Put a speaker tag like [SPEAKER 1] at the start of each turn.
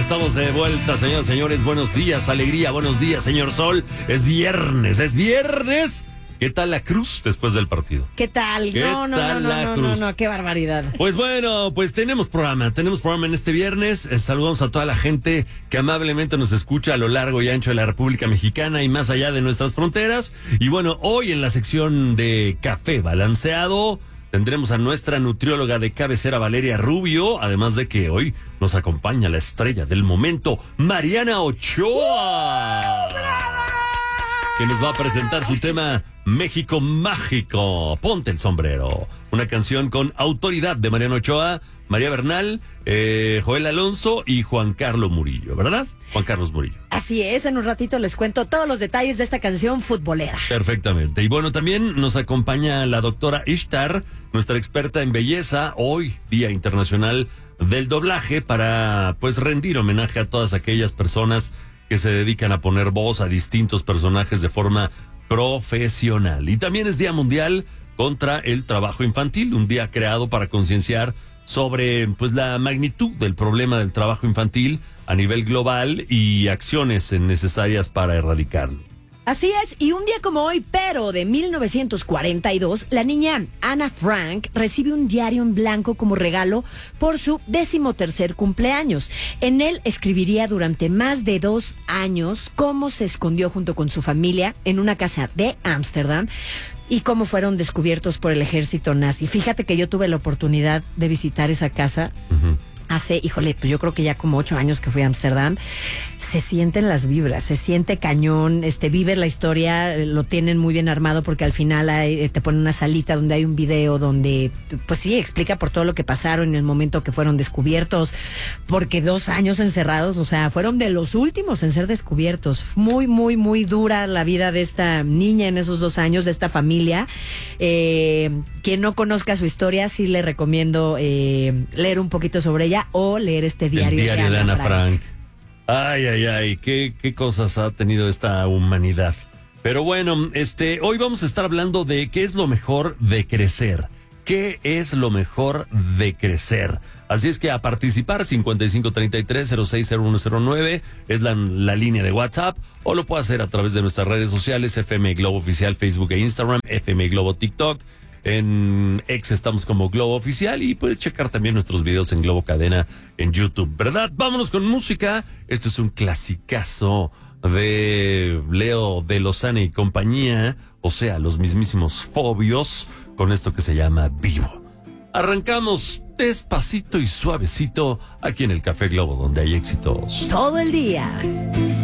[SPEAKER 1] estamos de vuelta, señoras y señores. Buenos días, alegría, buenos días, señor Sol. Es viernes. ¿Qué tal la cruz después del partido?
[SPEAKER 2] ¿Qué tal? No, qué barbaridad.
[SPEAKER 1] Pues bueno, pues tenemos programa en este viernes. Saludamos a toda la gente que amablemente nos escucha a lo largo y ancho de la República Mexicana y más allá de nuestras fronteras. Y bueno, hoy en la sección de Café Balanceado tendremos a nuestra nutrióloga de cabecera, Valeria Rubio, además de que hoy nos acompaña la estrella del momento, Mariana Ochoa. Que nos va a presentar su tema México Mágico. Ponte el sombrero. Una canción con autoridad de Mariana Ochoa, María Bernal, Joel Alonso y Juan Carlos Murillo, ¿verdad? Juan Carlos Murillo.
[SPEAKER 2] Así es, en un ratito les cuento todos los detalles de esta canción futbolera.
[SPEAKER 1] Perfectamente. Y bueno, también nos acompaña la doctora Ishtar, nuestra experta en belleza, hoy, Día Internacional del Doblaje, para pues rendir homenaje a todas aquellas personas que se dedican a poner voz a distintos personajes de forma profesional. Y también es Día Mundial contra el Trabajo Infantil, un día creado para concienciar sobre pues la magnitud del problema del trabajo infantil a nivel global y acciones necesarias para erradicarlo.
[SPEAKER 2] Así es, y un día como hoy, pero de 1942, la niña Anna Frank recibe un diario en blanco como regalo por su 13º cumpleaños. En él escribiría durante más de 2 años cómo se escondió junto con su familia en una casa de Ámsterdam y cómo fueron descubiertos por el ejército nazi. Fíjate que yo tuve la oportunidad de visitar esa casa. Hace, pues yo creo que ya como 8 años que fui a Ámsterdam. Se sienten las vibras, se siente cañón, vive la historia, lo tienen muy bien armado porque al final te ponen una salita donde hay un video donde, pues sí, explica por todo lo que pasaron en el momento que fueron descubiertos, porque 2 años encerrados, o sea, fueron de los últimos en ser descubiertos. Muy, muy, muy dura la vida de esta niña en esos 2 años, de esta familia. Quien no conozca su historia, sí le recomiendo leer un poquito sobre ella o leer este diario,
[SPEAKER 1] el diario de Ana Frank. Ay, qué cosas ha tenido esta humanidad. Pero bueno, hoy vamos a estar hablando de qué es lo mejor de crecer. ¿Qué es lo mejor de crecer? Así es que a participar, 5533-060109 es la línea de WhatsApp, o lo puede hacer a través de nuestras redes sociales, FM Globo Oficial, Facebook e Instagram, FM Globo TikTok. En X estamos como Globo Oficial y puedes checar también nuestros videos en Globo Cadena en YouTube, ¿verdad? Vámonos con música. Esto es un clasicazo de Leo de Lozana y compañía, o sea, los mismísimos Fobios, con esto que se llama Vivo. Arrancamos despacito y suavecito aquí en el Café Globo, donde hay éxitos
[SPEAKER 2] todo el día.